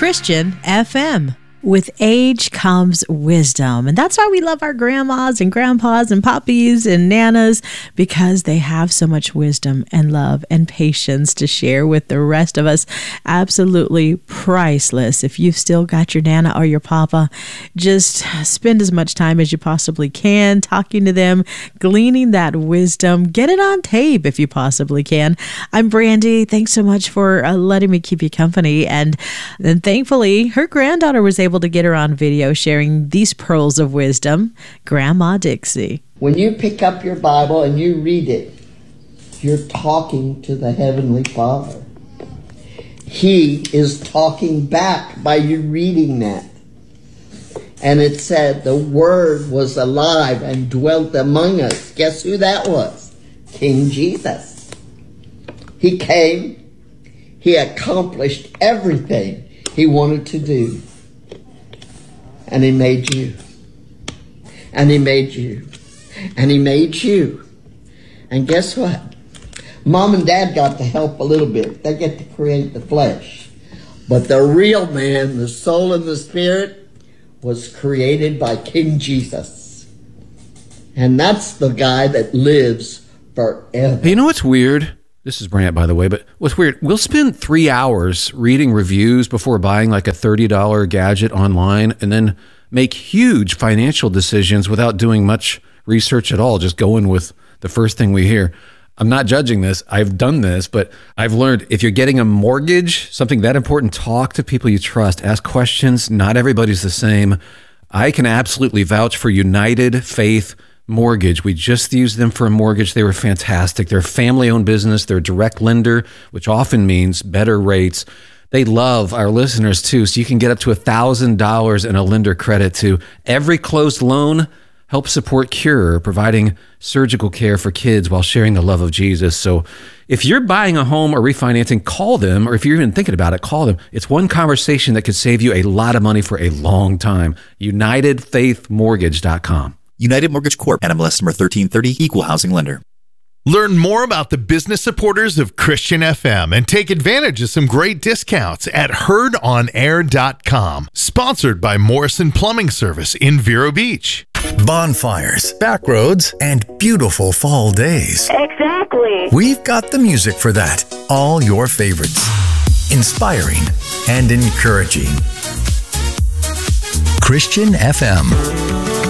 Christian FM. With age comes wisdom. And that's why we love our grandmas and grandpas and poppies and nanas, because they have so much wisdom and love and patience to share with the rest of us. Absolutely priceless. If you've still got your nana or your papa, just spend as much time as you possibly can talking to them, gleaning that wisdom. Get it on tape if you possibly can. I'm Brandy. Thanks so much for letting me keep you company. And then thankfully, her granddaughter was able to get her on video sharing these pearls of wisdom. Grandma Dixie. When you pick up your Bible and you read it, you're talking to the Heavenly Father. He is talking back by you reading that. And it said the Word was alive and dwelt among us. Guess who that was? King Jesus. He came. He accomplished everything he wanted to do. And he made you. And he made you. And he made you. And guess what? Mom and Dad got to help a little bit. They get to create the flesh. But the real man, the soul and the spirit, was created by King Jesus. And that's the guy that lives forever. Hey, you know what's weird? This is Brant, by the way, but what's weird, we'll spend 3 hours reading reviews before buying like a $30 gadget online and then make huge financial decisions without doing much research at all, just going with the first thing we hear. I'm not judging this. I've done this, but I've learned if you're getting a mortgage, something that important, talk to people you trust, ask questions. Not everybody's the same. I can absolutely vouch for United Faith Mortgage. We just used them for a mortgage. They were fantastic. They're a family-owned business. They're a direct lender, which often means better rates. They love our listeners too, so you can get up to $1,000 in a lender credit to every closed loan. Help support Cure, providing surgical care for kids while sharing the love of Jesus. So if you're buying a home or refinancing, call them, or if you're even thinking about it, call them. It's one conversation that could save you a lot of money for a long time. UnitedFaithMortgage.com. United Mortgage Corp. NMLS number 1330, Equal Housing Lender. Learn more about the business supporters of Christian FM and take advantage of some great discounts at heardonair.com. Sponsored by Morrison Plumbing Service in Vero Beach. Bonfires, back roads, and beautiful fall days. Exactly. We've got the music for that. All your favorites. Inspiring and encouraging. Christian FM.